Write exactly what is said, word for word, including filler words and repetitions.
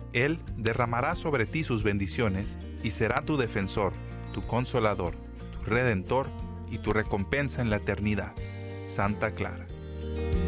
Él derramará sobre ti sus bendiciones y será tu defensor, tu consolador, tu redentor y tu recompensa en la eternidad. Santa Clara.